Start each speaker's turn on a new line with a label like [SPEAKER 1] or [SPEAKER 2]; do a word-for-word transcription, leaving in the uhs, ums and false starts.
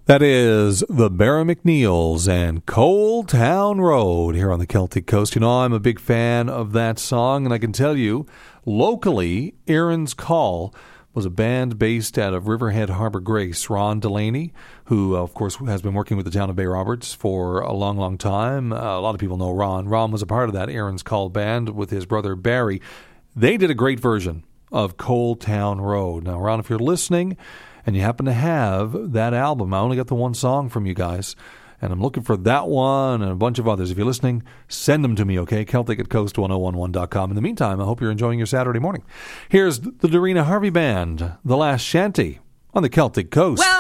[SPEAKER 1] That is the Barra McNeils and Coal Town Road here on the Celtic Coast. You know, I'm a big fan of that song, and I can tell you, locally, Aaron's Call was a band based out of Riverhead Harbor Grace. Ron Delaney, who, of course, has been working with the town of Bay Roberts for a long, long time. Uh, a lot of people know Ron. Ron was a part of that Aaron's Call band with his brother Barry. They did a great version of Coal Town Road. Now, Ron, if you're listening and you happen to have that album, I only got the one song from you guys, and I'm looking for that one and a bunch of others. If you're listening, send them to me, okay? Celtic at coast ten eleven dot com. In the meantime, I hope you're enjoying your Saturday morning. Here's the Dorina Harvey Band, The Last Shanty, on the Celtic Coast. Well,